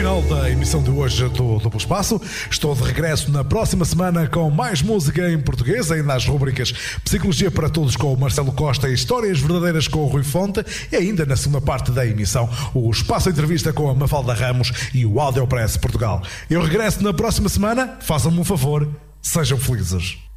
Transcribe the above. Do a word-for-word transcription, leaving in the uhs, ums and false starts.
final da emissão de hoje do Duplo Espaço. Estou de regresso na próxima semana com mais música em português, ainda nas rubricas Psicologia para Todos com o Marcelo Costa e Histórias Verdadeiras com o Rui Fonte, e ainda na segunda parte da emissão o Espaço Entrevista com a Mafalda Ramos e o Audiopress Portugal. Eu regresso na próxima semana. Façam-me um favor, sejam felizes.